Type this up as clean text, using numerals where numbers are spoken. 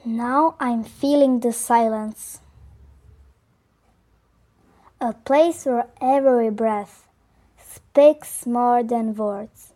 Now I'm feeling the silence, a place where every breath speaks more than words.